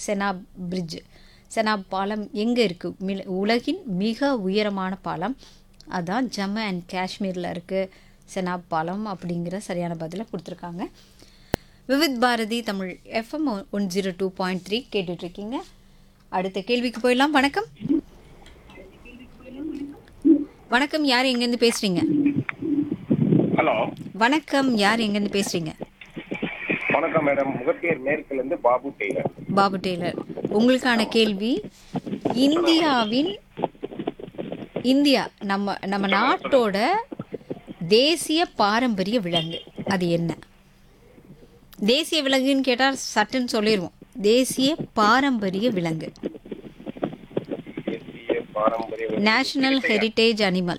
Chenab bridge. Chenab பாலம் எங்கே இருக்குது? உலகின் மிக உயரமான பாலம் அதான் ஜம்மு அண்ட் காஷ்மீரில் இருக்குது செனாப் பாலம் அப்படிங்கிற சரியான பதிலை கொடுத்துருக்காங்க. விவித் பாரதி தமிழ் எஃப்எம் 102.3 கேட்டுட்ருக்கீங்க. அடுத்த கேள்விக்கு போயிடலாம். வணக்கம். வணக்கம், யார் எங்கேருந்து பேசுகிறீங்க? ஹலோ வணக்கம், யார் எங்கேருந்து பேசுகிறீங்க? வணக்கம் madam, Mogappair மேற்குலேருந்து Babu Taylor. Babu Taylor, உங்களுக்கான கேள்வி. இந்தியா நம்ம நாட்டோட தேசிய பாரம்பரிய விலங்கு அது என்ன? தேசிய விலங்குன்னு கேட்டால் சட்டுன்னு சொல்லிடுவோம். தேசிய பாரம்பரிய விலங்கு, நேஷனல் ஹெரிட்டேஜ் அனிமல்.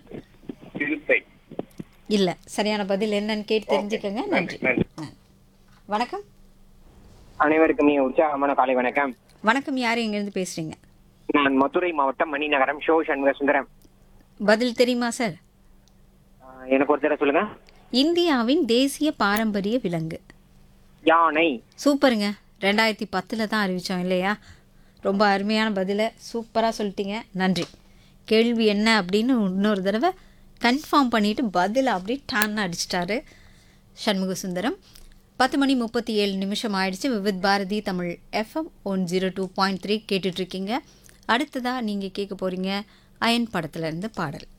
இல்லை, சரியான பதில் என்னன்னு கேட்டு தெரிஞ்சுக்கங்க. நன்றி. வணக்கம். அனைவருக்கும் உற்சாகமான காலை வணக்கம். வணக்கம், யார் எங்கேருந்து பேசுறீங்க? நான் மதுரை மாவட்டம் மணிநகரம் ஷோ சண்முக சுந்தரம். பதில் தெரியுமா சார்? எனக்கு ஒரு தடவை சொல்லுங்க. இந்தியாவின் தேசிய பாரம்பரிய விலங்கு யானை. சூப்பருங்க. 2010 தான் அறிவித்தோம் இல்லையா? ரொம்ப அருமையான பதிலை சூப்பராக சொல்லிட்டீங்க. நன்றி. கேள்வி என்ன அப்படின்னு இன்னொரு தடவை கன்ஃபார்ம் பண்ணிவிட்டு பதில் அப்படி டான்னு அடிச்சிட்டாரு சண்முக சுந்தரம். 10:37 ஆயிடுச்சு. விவித் பாரதி தமிழ் எஃப்எம் 102.3 கேட்டுட்ருக்கீங்க. அடுத்ததாக நீங்கள் கேட்க போகிறீங்க அயன் படத்துலேருந்து பாடல்.